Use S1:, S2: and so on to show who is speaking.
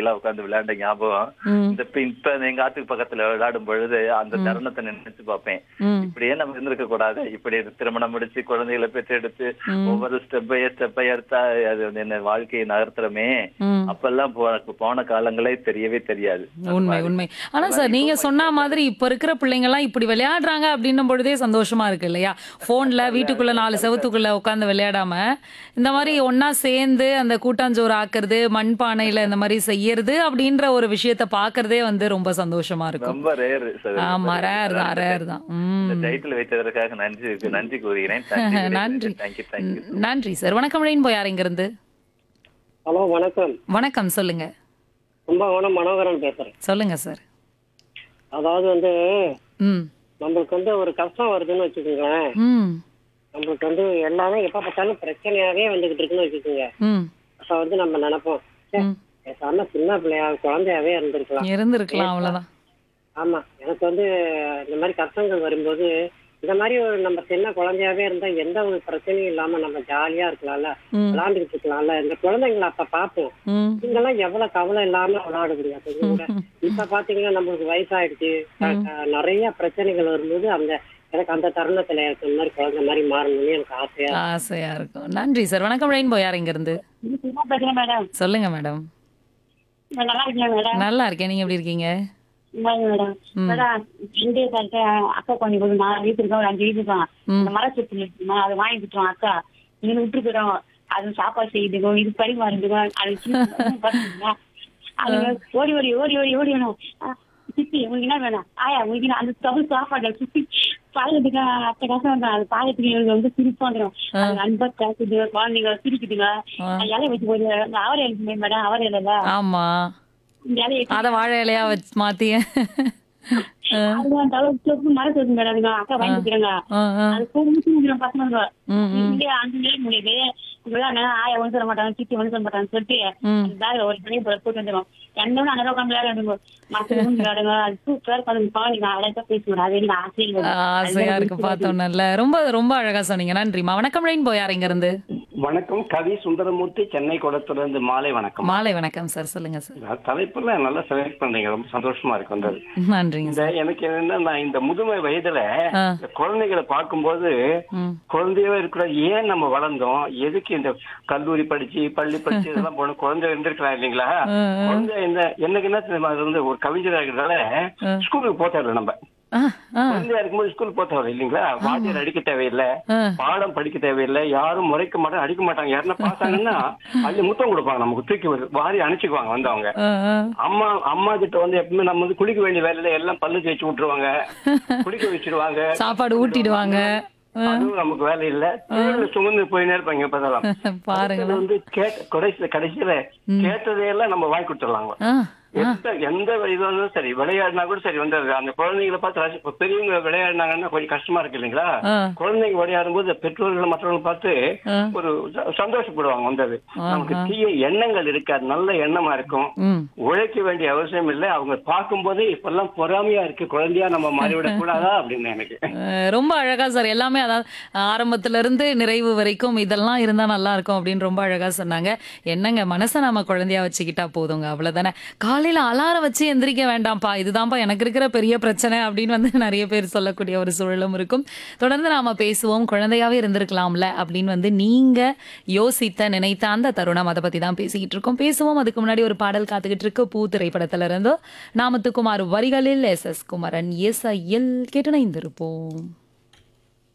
S1: எல்லாம் உட்கார்ந்து விளையாண்ட ஞாபகம்.
S2: ம்.
S1: இப்ப எங்க ஆத்துக்கு பக்கத்துல விளையாடும் பொழுது அந்த
S2: ம்.
S1: தருணத்தை நினைச்சு பார்ப்பேன்.
S2: ம்.
S1: இப்படியே நம்ம இருந்திருக்க கூடாது. இப்படி திருமணம் முடிச்சு குழந்தைகளை பெற்றெடுத்து
S2: ம்.
S1: ஒவ்வொரு ஸ்டெப்பை எடுத்தா அது வந்து என்ன வாழ்க்கையை நகர்த்துறமே.
S2: ம்.
S1: அப்பெல்லாம் போன காலங்களே தெரியவே தெரியாது. அது
S2: உண்மை,
S1: மாதிரி
S2: உண்மை. ஆனா
S1: அதெல்லாம்
S2: சார், நீங்க
S1: இப்போ
S2: சொன்ன மாதிரி இப்ப இருக்கிற பிள்ளைங்கலாம் இப்படி விளையாடுறாங்க அப்படின்னும் பொழுதே சந்தோஷமா இருக்கு இல்லையா? ஃபோன்ல வீட்டுக்குள்ள 4 செவுத்துக்குள்ள உட்கார்ந்து விளையாடாம, இந்த மாரி ஒண்ணா சேர்ந்து அந்த கூட்டாஞ்சோறு ஆக்குறது, மண்பானையில இந்த மாரி செய்யறது அப்படின்ற ஒரு விஷயத்த பார்க்கறதே வந்து ரொம்ப சந்தோஷமா இருக்கும்.
S1: ரொம்ப ரேர். ரொம்ப
S2: ஆமா.
S1: ரேர்.
S2: ரேர்
S1: அதான்
S2: தான், ரேர் தான்.
S1: இந்த
S2: ம்.
S1: டைட்டில் வைத்ததற்காக நன்றி கூறுகிறேன். நன்றி
S2: நன்றி.
S1: Thank you thank you.
S2: நன்றி சார். வணக்கம் ரெயின்போ, யார் இங்கிருந்து?
S3: ஹலோ வணக்கம்.
S2: வணக்கம், சொல்லுங்க.
S3: கும்பகோணம் மனோகரன் பேசுறேன்.
S2: சொல்லுங்க சார்.
S3: அதாவது வந்து
S2: ம்.
S3: நம்மளுக்கு வந்து ஒரு கஷ்டம் வருதுன்னு வச்சுக்கோங்களேன்.
S2: ம்.
S3: நம்மளுக்கு வந்து எல்லாமே எப்ப பார்த்தாலும் பிரச்சனையாவே வந்துகிட்டு இருக்குன்னு வச்சுக்கோங்க.
S2: ம்.
S3: அப்ப வந்து நம்ம நினைப்போம், ச்சே,
S2: ம்.
S3: பேசாம சின்ன பிள்ளையா குழந்தையாவே இருந்திருக்கலாம்.
S2: இருந்திருக்கலாம், அவ்வளவுதான்.
S3: ஆமா, எனக்கு வந்து இந்த மாதிரி கஷ்டங்கள் வரும்போது இந்த மாதிரி ஒரு நம்ம சின்ன குழந்தையாவே இருந்தா எந்த ஒரு பிரச்சனையும் இல்லாம நம்ம ஜாலியா இருக்கலாம்ல,
S2: ம்.
S3: விளையாண்டுட்டு இருக்கலாம்ல. இந்த குழந்தைங்களை அப்ப பார்ப்போம்,
S2: ம்.
S3: நீங்கெல்லாம் எவ்வளவு கவலை இல்லாம விளையாடுவீங்க கொஞ்சம் கூட. இப்ப பாத்தீங்கன்னா நம்மளுக்கு வயசாயிடுச்சு, நிறைய பிரச்சனைகள் வரும்போது எனக்கு அந்த தருணத்துல எனக்கு இந்த மாதிரி குழந்தை மாதிரி மாறணும்னு எனக்கு ஆசையா இருக்கு.
S2: ஆசையா இருக்கும். நன்றி சார். வணக்கம் ரெயின்போ, யார் இங்கிருந்து?
S3: மேடம்
S2: சொல்லுங்க மேடம்.
S3: நல்லா இருக்கீங்க மேடம்?
S2: நல்லா இருக்கேன். நீங்க எப்படி இருக்கீங்க?
S3: மேடம்
S2: ம்.
S3: மேடம் இந்திய காலத்தை அக்கா கொஞ்சம் போது 4 வீட்டு இருக்கோம், ஒரு 5 வீட்டு இருக்கோம்.
S2: ம்.
S3: அந்த மர சுத்தி இருக்குமா, அதை வாங்கி கொடுத்தோம் அக்கா. நீங்க விட்டுருக்கிறோம், அது சாப்பாடு செய்யுதுக்கோ, இது பரிமாறுதுக்கோ, அது சின்ன அது ஓடி ஓடி ஓடி ஓடி ஓடி வேணும். சித்தி உங்களுக்கு என்ன வேணும், ஆயா உங்களுக்கு அந்த தமிழ் சாப்பாடு சுத்தி பாக்கிறதுக்கு அத்தை கஷ்டம் வந்தோம். அது பாக்கிறதுக்கு எங்களுக்கு வந்து சிரிப்பா வந்துடும். அது அன்பா பேசுது, குழந்தைங்க சிரிக்குதுங்க. இலையை வச்சு போது அவரை எழுதுமே மேடம், அவரை இல்லைல்ல
S2: ஆமா.
S3: இந்த இலையை
S2: அத வாழை இலையா வச்சு மாத்தி.
S3: அதுதான் தவிர்த்து மரத்து இருக்கு மேடம். அதுங்க அக்கா வாங்கி கொடுக்குறாங்க. அது கூப்பிட்டு பசங்க இங்கே 5 நிலை முடியுது. இப்படிதான் ஆயா ஒன்று சொல்ல மாட்டாங்க, சித்தி ஒன்று சொல்ல மாட்டாங்கன்னு சொல்லிட்டு அந்த பேக்ல ஒரு பழைய போட்டு வந்துடும். என்னன்னு அங்கே உட்காந்து விளையாடுங்க, மரத்துல விளையாடுங்க. அது சூப்பரா இருக்கும். குழந்தைங்க அழகா பேசுவாங்க. அது எனக்கு
S2: ஆசையா இருக்கு பார்த்தோம்ல. ரொம்ப ரொம்ப அழகா சொன்னீங்க. நன்றிமா. வணக்கம் ரெயின்போ, யார் இங்க இருந்து?
S4: வணக்கம். கவி சுந்தரமூர்த்தி, சென்னை குளத்துல இருந்து. மாலை வணக்கம்.
S2: மாலை வணக்கம் சார். சொல்லுங்க சார்.
S4: தலைப்புல நல்லா செலக்ட் பண்றீங்க, ரொம்ப சந்தோஷமா இருக்கு வந்தது.
S2: நன்றிங்க
S4: இந்த
S2: சார்.
S4: எனக்கு என்னன்னா, நான் இந்த முதுமை வயதுல
S2: ஆ.
S4: இந்த குழந்தைகளை பார்க்கும்போது
S2: ம்.
S4: குழந்தையவே இருக்கிற ஏன் நம்ம வளர்ந்தோம், எதுக்கு இந்த கல்லூரி படிச்சு பள்ளி படிச்சு இதெல்லாம் போன குழந்தை இருந்திருக்கலாம் இல்லைங்களா? குழந்தை எனக்கு என்ன தெரியுமா, அது வந்து ஒரு கவிஞராக இருக்கிறதால ஸ்கூலுக்கு போத்தாரு. நம்ம
S2: ஆ, ஆ,
S4: குழந்தையா இருக்கும்போது ஸ்கூல் போத்தவரை இல்லைங்களா? வாத்தியார் அடிக்க தேவையில்லை,
S2: ஆ.
S4: பாடம் படிக்க தேவையில்லை, யாரும் முறைக்க மாட்டாங்க, அடிக்க மாட்டாங்க. யாருன்னா பார்த்தாங்கன்னா அது முத்தம் கொடுப்பாங்க, நமக்கு தூக்கி வாரி அனுப்பிச்சுக்குவாங்க வந்தவங்க.
S2: ஆ, ஆ.
S4: அம்மா கிட்ட வந்து எப்பவுமே நம்ம வந்து குளிக்க வேண்டிய வேலையில எல்லாம் பல்லு தேய்ச்சி விட்டுருவாங்க, குளிக்க வச்சிருவாங்க,
S2: சாப்பாடு ஊட்டிடுவாங்க.
S4: அதுவும் நமக்கு வேலை இல்ல. தேவையில சுமந்து போயினே இருப்பாங்க. இப்பதான்
S2: பாருங்களேன்.
S4: வந்து கடைசியில கேட்டதையெல்லாம் நம்ம வாங்கி கொடுத்துடலாங்க.
S2: ஆ,
S4: எந்த இதுவும் சரி, விளையாடினா கூட சரி வந்துடுது. அந்த குழந்தைங்களை பார்த்து இப்ப பெரியவங்க விளையாடினாங்கன்னா கொஞ்சம் கஷ்டமா இருக்கு இல்லைங்களா?
S2: ஆ.
S4: குழந்தைங்க விளையாடும் போது பெற்றோர்கள் மற்றவங்களை பார்த்து ஒரு சந்தோஷப்படுவாங்க. வந்தது நமக்கு தீய எண்ணங்கள் இருக்காது, நல்ல எண்ணமா இருக்கும்.
S2: ம்.
S4: உழைக்க வேண்டிய அவசியம் இல்லை. அவங்க பார்க்கும் போதே இப்பெல்லாம் பொறாமையா இருக்கு, குழந்தையா நம்ம மாறிவிடக் கூடாதா அப்படின்னு எனக்கு.
S2: ரொம்ப அழகா சார். எல்லாமே அதாவது ஆரம்பத்துல இருந்து நிறைவு வரைக்கும் இதெல்லாம் இருந்தா நல்லா இருக்கும் அப்படின்னு ரொம்ப அழகா சொன்னாங்க. என்னங்க, மனசை நாம குழந்தையா வச்சுக்கிட்டா போதுங்க, அவ்வளவுதானே. காலையில அலாரம் வச்சு எந்திரிக்க வேண்டாம்ப்பா, இதுதான்ப்பா எனக்கு இருக்கிற பெரிய பிரச்சனை அப்படின்னு வந்து நிறைய பேர் சொல்லக்கூடிய ஒரு சூழலும் இருக்கும். தொடர்ந்து நாம பேசுவோம். குழந்தையாவே இருந்திருக்கலாம்ல அப்படின்னு வந்து நீங்க யோசித்த நினைத்த அந்த தருணம், அதை பத்தி தான் பேசிக்கிட்டு இருக்கோம். பேசுவோம். அதுக்கு முன்னாடி ஒரு பாடல் காத்துக்கிட்டு இருக்கு. பூ திரைப்படத்துல இருந்து நாமத்துக்குமார் வரிகளில் எஸ்.எஸ். குமரன் இசையில் கேட்டு இணைந்திருப்போம்.